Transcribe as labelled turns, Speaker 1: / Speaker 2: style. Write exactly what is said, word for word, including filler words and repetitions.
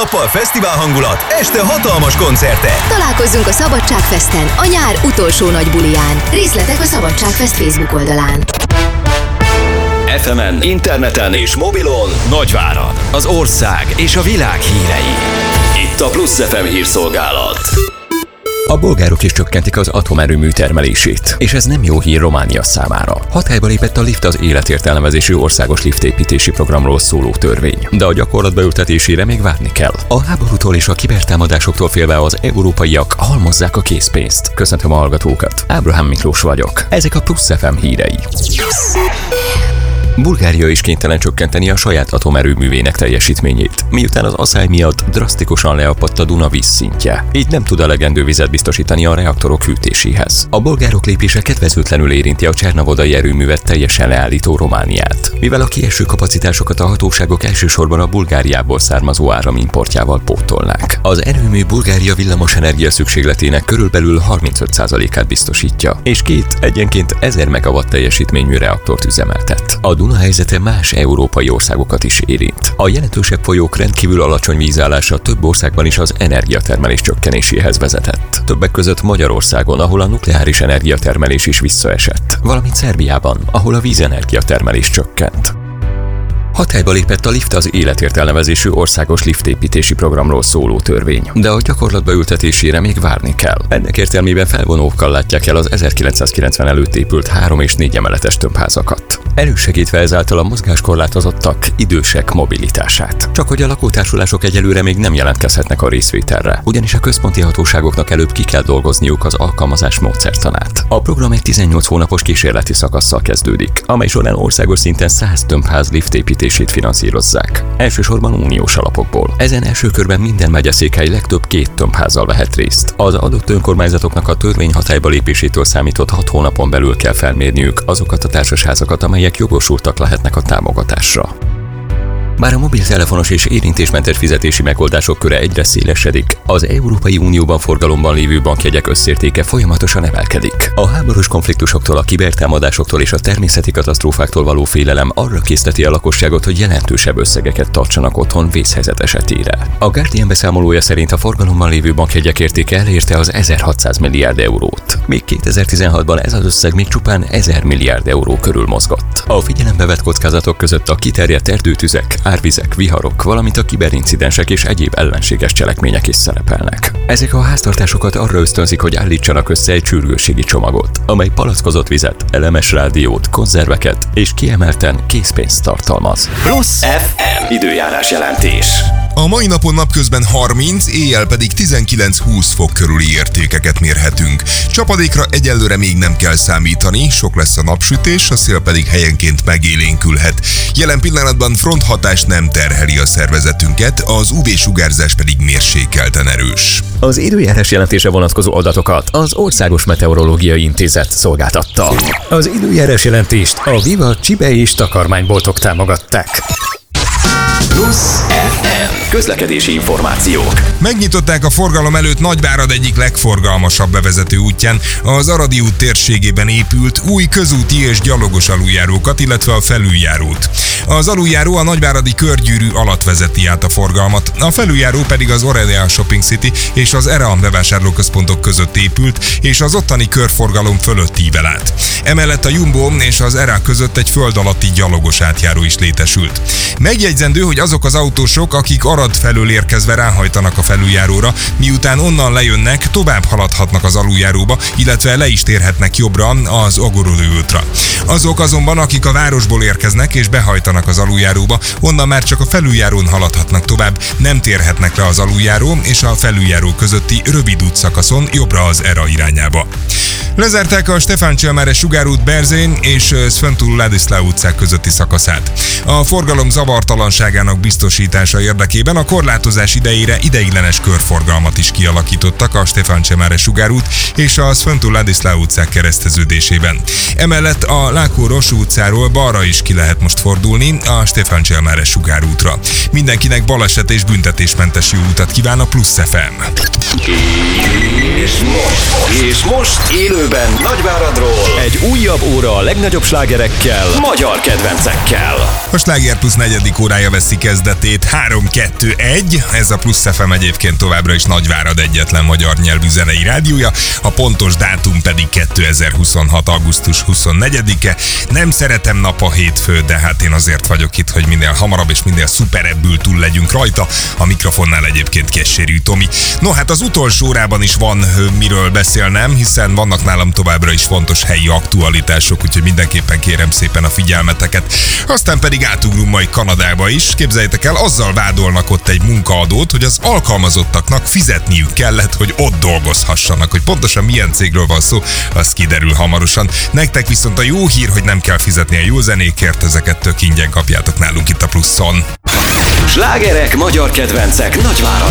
Speaker 1: nappal fesztivál hangulat, este hatalmas koncertek.
Speaker 2: Találkozzunk a Szabadságfesten, a nyár utolsó nagy buliján. Részletek a Szabadságfest Facebook oldalán.
Speaker 3: ef emen, interneten és mobilon Nagyvárad, az ország és a világ hírei. Itt a Plusz ef em hírszolgálat.
Speaker 4: A bolgárok is csökkentik az atomerőmű termelését, és ez nem jó hír Románia számára. Hatályba lépett a LIFT, az életértelmezésű országos liftépítési programról szóló törvény, de a gyakorlatba ültetésére még várni kell. A háborútól és a kibertámadásoktól félve az európaiak halmozzák a készpénzt. Köszöntöm a hallgatókat, Ábrahám Miklós vagyok. Ezek a Plusz ef em hírei. Bulgária is kénytelen csökkenteni a saját atomerőművének teljesítményét, miután az aszály miatt drasztikusan leapadt a Duna vízszintje. Így nem tud elegendő vizet biztosítani a reaktorok hűtéséhez. A bolgárok lépése kedvezőtlenül érinti a csernavodai erőművet teljesen leállító Romániát, mivel a kieső kapacitásokat a hatóságok elsősorban a Bulgáriából származó áramimportjával pótolnák. Az erőmű Bulgária villamosenergia szükségletének körülbelül harmincöt százalékát biztosítja, és két egyenként ezer megawatt teljesítményű reaktort üzemeltet. A Duna helyzete más európai országokat is érint. A jelentősebb folyók rendkívül alacsony vízállása több országban is az energiatermelés csökkenéséhez vezetett. Többek között Magyarországon, ahol a nukleáris energiatermelés is visszaesett, valamint Szerbiában, ahol a vízenergiatermelés csökkent. Hatályba lépett a LIFT, az életértelmezésű országos liftépítési programról szóló törvény, de a gyakorlatba ültetésére még várni kell. Ennek értelmében felvonókkal látják el az ezerkilencszázkilencven előtt épült három és négy emeletes tömbházakat, elősegítve ezáltal a mozgáskorlátozottak, idősek mobilitását. Csak hogy a lakótársulások egyelőre még nem jelentkezhetnek a részvételre, ugyanis a központi hatóságoknak előbb ki kell dolgozniuk az alkalmazás módszertanát. A program egy tizennyolc hónapos kísérleti szakasszal kezdődik, amely során országos szinten száz tömbház liftépítését finanszírozzák. Elsősorban uniós alapokból. Ezen első körben minden megyeszékhely legtöbb két tömbházzal vehet részt. Az adott önkormányzatoknak a törvény hatályba lépésétől számított hat hónapon belül kell felmérniük azokat a társasházakat, amelyek jogosultak lehetnek a támogatásra. Bár a mobiltelefonos és érintésmentes fizetési megoldások köre egyre szélesedik, az Európai Unióban forgalomban lévő bankjegyek összértéke folyamatosan emelkedik. A háborús konfliktusoktól, a kibertámadásoktól és a természeti katasztrófáktól való félelem arra készteti a lakosságot, hogy jelentősebb összegeket tartsanak otthon vészhelyzet esetére. A Guardian beszámolója szerint a forgalomban lévő bankjegyek értéke elérte az ezerhatszáz milliárd eurót. Még kétezer-tizenhatban ez az összeg még csupán ezer milliárd euró körül mozgott. A figyelembe vett kockázatok között a kiterjedt erdőtüzek, árvizek, viharok, valamint a kiberincidensek és egyéb ellenséges cselekmények is szerepelnek. Ezek a háztartásokat arra ösztönzik, hogy állítsanak össze egy sürgősségi csomagot, amely palackozott vizet, elemes rádiót, konzerveket és kiemelten készpénzt tartalmaz.
Speaker 3: Plusz ef em időjárás jelentés.
Speaker 5: A mai napon napközben harminc, éjjel pedig tizenkilenc-húsz fok körüli értékeket mérhetünk. Csapadékra egyelőre még nem kell számítani, sok lesz a napsütés, a szél pedig helyenként megélénkülhet. Jelen pillanatban fronthatás nem terheli a szervezetünket, az ú vé-sugárzás pedig mérsékelten erős.
Speaker 4: Az időjárás jelentése vonatkozó adatokat az Országos Meteorológiai Intézet szolgáltatta. Az időjárás jelentést a Viva Csibe és takarmányboltok támogatták.
Speaker 3: Plusz ef em közlekedési információk.
Speaker 5: Megnyitották a forgalom előtt Nagyvárad egyik legforgalmasabb bevezető útján, az Aradi út térségében épült új közúti és gyalogos aluljárókat, illetve a felüljárót. Az aluljáró a nagyváradi körgyűrű alatt vezeti át a forgalmat, a felüljáró pedig az Aurelia Shopping City és az ERA bevásárlóközpontok között épült, és az ottani körforgalom fölött ível át. Emellett a Jumbo és az ERA között egy föld alatti gyalogos átjáró is létesült. Megjegyzendő, hogy azok az autósok, akik Arad felől érkezve ráhajtanak a felüljáróra, miután onnan lejönnek, tovább haladhatnak az aluljáróba, illetve le is térhetnek jobbra az Ogorolő útra. Azok azonban, akik a városból érkeznek és behajtanak az aluljáróba, onnan már csak a felüljárón haladhatnak tovább, nem térhetnek le az aluljáró és a felüljáró közötti rövid útszakaszon jobbra az ERA irányába. Lezárták a Stefán Cselmáres sugárút Berzén és Sfântul Ladislau utcák közötti szakaszát. A forgalom zavartalanságának biztosítása érdekében a korlátozás idejére ideiglenes körforgalmat is kialakítottak a Stefán Cselmáres sugárút és a Sfântul Ladislau utcák kereszteződésében. Emellett a Lákó-Rossú utcáról balra is ki lehet most fordulni a Stefán Cselmáres sugárútra. Mindenkinek baleset és büntetésmentes jó utat kíván a Plusz ef em.
Speaker 3: És most, és most élőben Nagyváradról egy újabb óra a legnagyobb slágerekkel, magyar kedvencekkel.
Speaker 5: A Sláger Plusz negyedik órája órája veszi kezdetét, három kettő egy, ez a Plusz ef em egyébként továbbra is Nagyvárad egyetlen magyar nyelvű zenei rádiója, a pontos dátum pedig kétezer-huszonhat. augusztus huszonnegyedike. Nem szeretem nap a hétfő, de hát én azért vagyok itt, hogy minél hamarabb és minél szuperebbül túl legyünk rajta. A mikrofonnál egyébként Kessérű Tomi. No hát az utolsó órában is van miről beszélnem, hiszen vannak nálam továbbra is fontos helyi aktualitások, úgyhogy mindenképpen kérem szépen a figyelmeteket. Aztán pedig átugrunk majd Kanadába is. Képzeljétek el, azzal vádolnak ott egy munkaadót, hogy az alkalmazottaknak fizetniük kellett, hogy ott dolgozhassanak. Hogy pontosan milyen cégről van szó, az kiderül hamarosan. Nektek viszont a jó hír, hogy nem kell fizetni a jó zenékért, ezeket tök ingyen kapjátok nálunk itt a Pluszon.
Speaker 3: Slágerek, magyar kedvencek Nagyváradon.